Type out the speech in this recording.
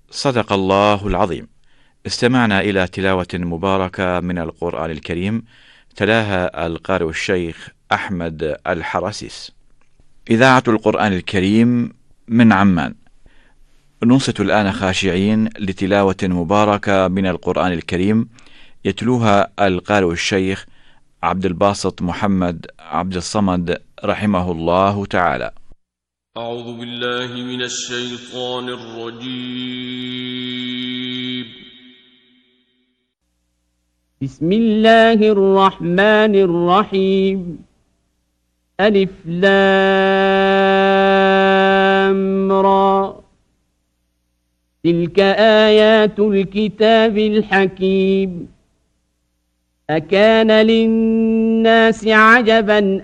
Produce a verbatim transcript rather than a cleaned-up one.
صدق الله العظيم. استمعنا إلى تلاوة مباركة من القرآن الكريم، تلاها القارئ الشيخ أحمد الحراسيس. إذاعة القرآن الكريم من عمان. ننصت الآن خاشعين لتلاوة مباركة من القرآن الكريم، يتلوها القارئ الشيخ عبد الباسط محمد عبد الصمد رحمه الله تعالى. أعوذ بالله من الشيطان الرجيم. بسم الله الرحمن الرحيم. ألف لام را، تلك آيات الكتاب الحكيم. أكان للناس عجبا